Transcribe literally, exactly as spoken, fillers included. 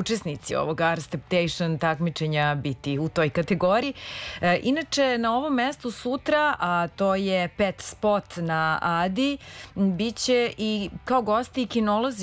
učesnici ovog Ars Temptation takmičenja biti u toj kategoriji. E, inače, na ovom mestu sutra, a to je pet spot na Adi, biće i kao gosti i kinolozi